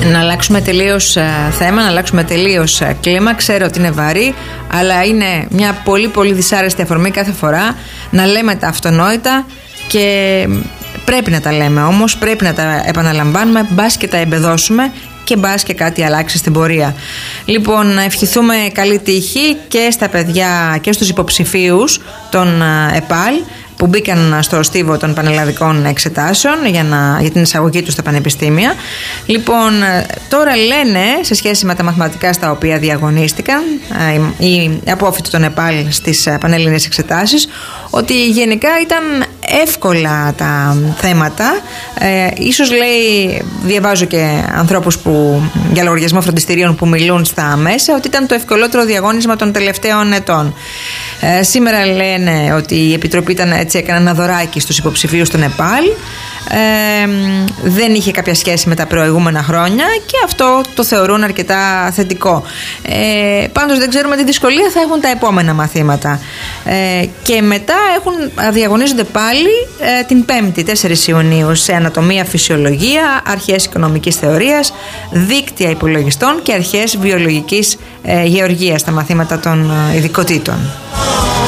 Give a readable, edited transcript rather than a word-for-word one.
Να αλλάξουμε τελείως θέμα, να αλλάξουμε τελείως κλίμα. Ξέρω ότι είναι βαρύ, αλλά είναι μια πολύ πολύ δυσάρεστη αφορμή κάθε φορά να λέμε τα αυτονόητα και πρέπει να τα λέμε όμως, πρέπει να τα επαναλαμβάνουμε, μπας και τα εμπεδώσουμε και μπας και κάτι αλλάξει στην πορεία. Λοιπόν, να ευχηθούμε καλή τύχη και στα παιδιά και στους υποψηφίους των ΕΠΑΛ που μπήκαν στο στίβο των πανελλαδικών εξετάσεων για την εισαγωγή τους στα πανεπιστήμια. Λοιπόν, τώρα λένε σε σχέση με τα μαθηματικά στα οποία διαγωνίστηκαν οι απόφοιτοι των ΕΠΑΛ στις πανελληνίες εξετάσεις ότι γενικά ήταν εύκολα τα θέματα. Ίσως λέει, διαβάζω και ανθρώπους για λογαριασμό φροντιστηρίων που μιλούν στα μέσα, ότι ήταν το ευκολότερο διαγώνισμα των τελευταίων ετών. Σήμερα λένε ότι η Επιτροπή έκανε ένα δωράκι στους υποψηφίους των ΕΠΑΛ. Δεν είχε κάποια σχέση με τα προηγούμενα χρόνια και αυτό το θεωρούν αρκετά θετικό. Πάντως δεν ξέρουμε τι δυσκολία θα έχουν τα επόμενα μαθήματα. Και μετά διαγωνίζονται πάλι την 5η 4 Ιουνίου σε ανατομία, φυσιολογία, αρχές οικονομικής θεωρίας, δίκτυα υπολογιστών και αρχές βιολογικής γεωργίας, τα μαθήματα των ειδικοτήτων.